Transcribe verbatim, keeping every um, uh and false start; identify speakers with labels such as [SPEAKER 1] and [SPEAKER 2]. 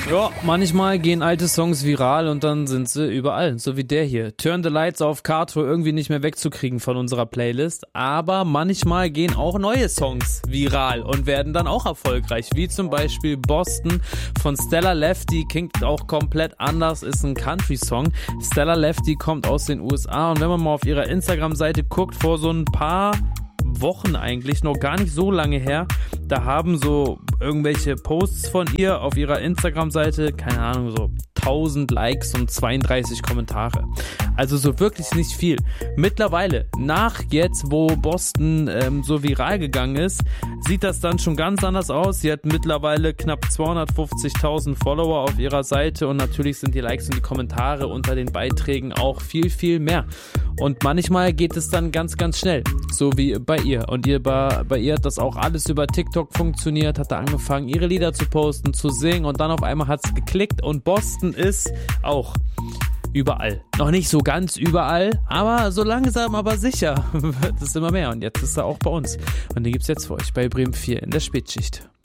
[SPEAKER 1] Ja, manchmal gehen alte Songs viral und dann sind sie überall, so wie der hier. Turn the Lights auf Cartro irgendwie nicht mehr wegzukriegen von unserer Playlist, aber manchmal gehen auch neue Songs viral und werden dann auch erfolgreich, wie zum Beispiel Boston von Stella Lefty, klingt auch komplett anders, ist ein Country-Song. Stella Lefty kommt aus den U S A und wenn man mal auf ihrer Instagram-Seite guckt, vor so ein paar Wochen eigentlich, noch gar nicht so lange her, da haben so irgendwelche Posts von ihr auf ihrer Instagram-Seite, keine Ahnung, so tausend Likes und zweiunddreißig Kommentare. Also so wirklich nicht viel. Mittlerweile, nach jetzt, wo Boston ähm, so viral gegangen ist, sieht das dann schon ganz anders aus. Sie hat mittlerweile knapp zweihundertfünfzigtausend Follower auf ihrer Seite und natürlich sind die Likes und die Kommentare unter den Beiträgen auch viel, viel mehr. Und manchmal geht es dann ganz, ganz schnell, so wie bei ihr. Und ihr, bei, bei ihr hat das auch alles über TikTok funktioniert, hat da angefangen, ihre Lieder zu posten, zu singen und dann auf einmal hat es geklickt und Boston ist auch überall. Noch nicht so ganz überall, aber so langsam, aber sicher wird es immer mehr. Und jetzt ist er auch bei uns. Und den gibt's jetzt für euch bei Bremen vier in der Spätschicht.